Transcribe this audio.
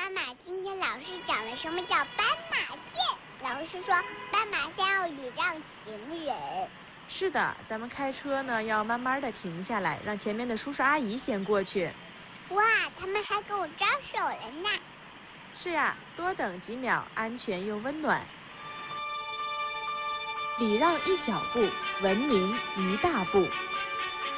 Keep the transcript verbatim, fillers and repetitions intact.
妈今天老师讲了什么叫斑马线。老师说斑马线要礼让行人。 是的，咱们开车呢要慢慢的停下来，让前面的叔叔阿姨先过去。 哇，他们还跟我招手了呢。 是呀，多等几秒，安全又温暖。礼让一小步，文明一大步。